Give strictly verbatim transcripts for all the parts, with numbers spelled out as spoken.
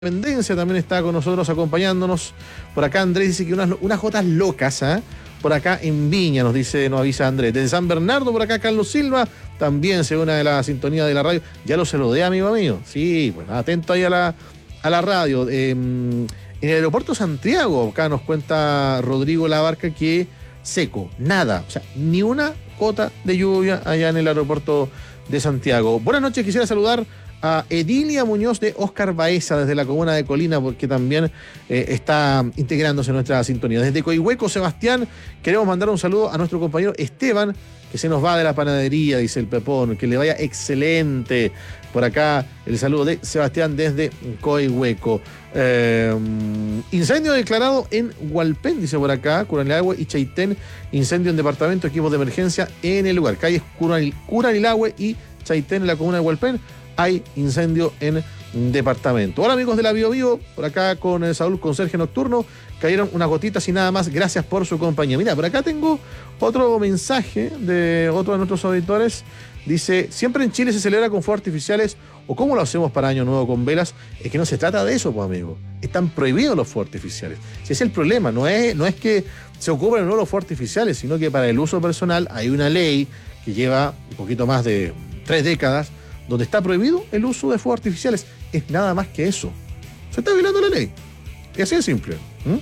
Independencia también está con nosotros acompañándonos. Por acá Andrés dice que unas, unas jotas locas, ¿eh? Por acá en Viña, nos dice, nos avisa Andrés. Desde San Bernardo, por acá Carlos Silva, también se une a la sintonía de la radio. Ya lo saludé, amigo mío. Sí, pues atento ahí a la, a la radio. Eh, en el aeropuerto Santiago, acá nos cuenta Rodrigo Labarca que seco, nada, o sea, ni una gota de lluvia allá en el aeropuerto de Santiago. Buenas noches, quisiera saludar a Edilia Muñoz de Oscar Baeza desde la comuna de Colina, porque también eh, está integrándose en nuestra sintonía. Desde Coihueco, Sebastián, queremos mandar un saludo a nuestro compañero Esteban, que se nos va de la panadería, dice el Pepón, que le vaya excelente. Por acá el saludo de Sebastián desde Coihueco. Eh, incendio declarado en Hualpén, dice por acá, Curanilahue y Chaitén. Incendio en departamento, equipos de emergencia en el lugar. Calles Curanilahue y Chaitén en la comuna de Hualpén. Hay incendio en departamento. Hola amigos de la Bio Bio, por acá con el Saúl Conserje Nocturno, cayeron unas gotitas y nada más, gracias por su compañía. Mira, por acá tengo otro mensaje de otro de nuestros auditores, dice, siempre en Chile se celebra con fuegos artificiales, o cómo lo hacemos para Año Nuevo con velas. Es que no se trata de eso, pues amigo, están prohibidos los fuegos artificiales. Si es el problema, no es, no es que se ocupen o no los fuegos artificiales, sino que para el uso personal hay una ley que lleva un poquito más de tres décadas, donde está prohibido el uso de fuegos artificiales. Es nada más que eso. Se está violando la ley. Y así de simple. ¿Mm?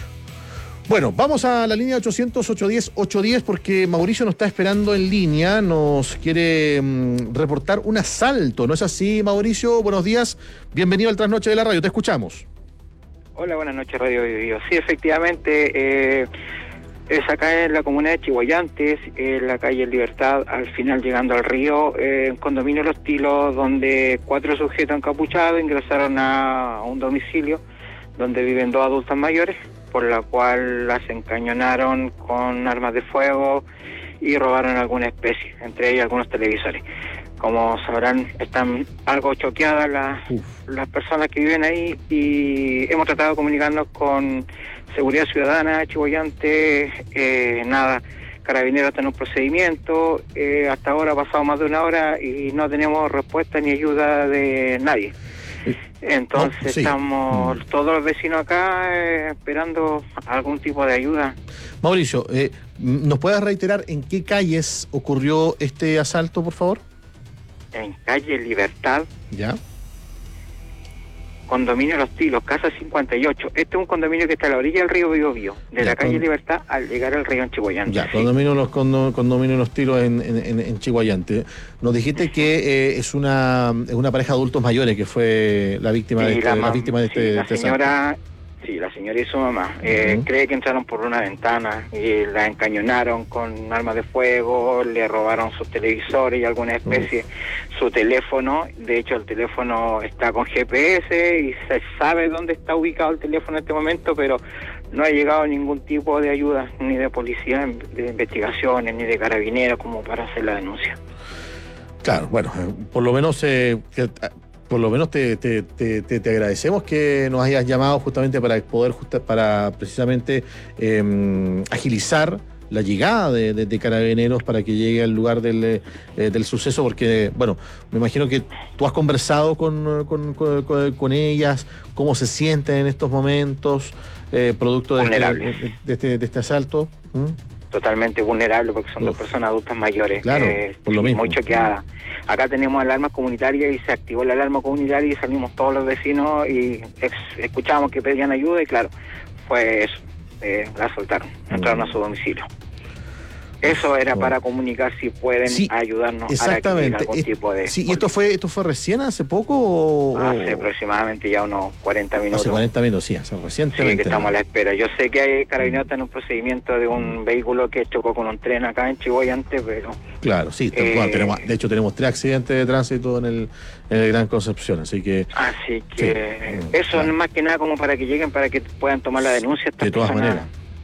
Bueno, vamos a la línea ochocientos, ochocientos diez, ochocientos diez porque Mauricio nos está esperando en línea. Nos quiere mmm, reportar un asalto. ¿No es así, Mauricio? Buenos días. Bienvenido al Trasnoche de la Radio. Te escuchamos. Hola, buenas noches, Radio Bio. Sí, efectivamente, eh, es acá en la comuna de Chihuayantes, en la calle Libertad, al final llegando al río, eh, en condominio Los Tilos, donde cuatro sujetos encapuchados ingresaron a, a un domicilio donde viven dos adultos mayores, por la cual las encañonaron con armas de fuego y robaron alguna especie, entre ellas algunos televisores. Como sabrán, están algo choqueadas las, las personas que viven ahí y hemos tratado de comunicarnos con Seguridad Ciudadana, Chihuayante, eh, nada, Carabineros está en un procedimiento, eh, hasta ahora ha pasado más de una hora y no tenemos respuesta ni ayuda de nadie. Entonces no, sí. estamos mm. todos los vecinos acá eh, esperando algún tipo de ayuda. Mauricio, eh, ¿nos puedes reiterar en qué calles ocurrió este asalto, por favor? En calle Libertad. Ya. Condominio Los Tilos, casa cincuenta y ocho. Este es un condominio que está a la orilla del río Bio Bio, de ya, la calle con... Libertad al llegar al río en Chihuayante. Ya, sí. condominio Los condo, condominio Los Tilos en, en, en Chihuayante. Nos dijiste que eh, es una es una pareja de adultos mayores que fue la víctima sí, de este, la, la víctima de este, sí, de la este señora, asalto. Sí, la señora y su mamá. Eh, uh-huh. Cree que entraron por una ventana y la encañonaron con armas de fuego, le robaron sus televisores y alguna especie, uh-huh. su teléfono. De hecho, el teléfono está con G P S y se sabe dónde está ubicado el teléfono en este momento, pero no ha llegado ningún tipo de ayuda, ni de policía, de investigaciones, ni de carabineros como para hacer la denuncia. Claro, bueno, por lo menos... Eh, que, Por lo menos te, te, te, te, te agradecemos que nos hayas llamado justamente para poder, justa, para precisamente eh, agilizar la llegada de, de, de carabineros para que llegue al lugar del, eh, del suceso, porque, bueno, me imagino que tú has conversado con, con, con, con ellas, cómo se sienten en estos momentos, eh, producto de, de, de, este, de este asalto. ¿Mm? Totalmente vulnerable porque son Uf. dos personas adultas mayores, claro, eh, por lo mismo. Muy choqueadas. Acá tenemos alarmas comunitarias y se activó la alarma comunitaria y salimos todos los vecinos y ex, escuchábamos que pedían ayuda y claro, fue eso, eh, la soltaron, entraron mm. a su domicilio. Eso era para comunicar si pueden sí, ayudarnos exactamente. a que algún tipo de... Sí, ¿y esto fue esto fue recién, hace poco? O... Hace aproximadamente ya unos cuarenta minutos. Hace cuarenta minutos, sí, hace recientemente. Sí, que estamos a la espera. Yo sé que hay carabineros en un procedimiento de un vehículo que chocó con un tren acá en Chihuayante, pero... Claro, sí, eh, bueno, tenemos, de hecho tenemos tres accidentes de tránsito en el, en el Gran Concepción, así que... Así que sí, eso claro. es más que nada como para que lleguen, para que puedan tomar la denuncia. De todas maneras.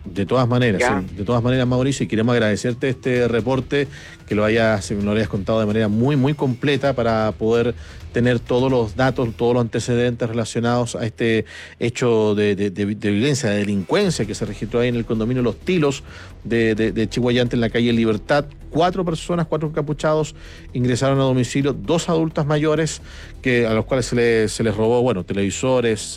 De todas maneras, sí, de todas maneras, Mauricio, y queremos agradecerte este reporte, que lo hayas, lo hayas contado de manera muy, muy completa para poder tener todos los datos, todos los antecedentes relacionados a este hecho de, de, de, de violencia, de delincuencia que se registró ahí en el condominio Los Tilos de, de, de Chiguayante, en la calle Libertad. Cuatro personas, cuatro encapuchados ingresaron a domicilio, dos adultas mayores que a los cuales se les, se les robó, bueno, televisores,